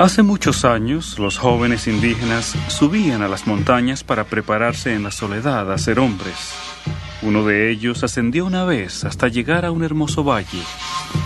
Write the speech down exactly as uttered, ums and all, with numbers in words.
Hace muchos años, los jóvenes indígenas subían a las montañas para prepararse en la soledad a ser hombres. Uno de ellos ascendió una vez hasta llegar a un hermoso valle.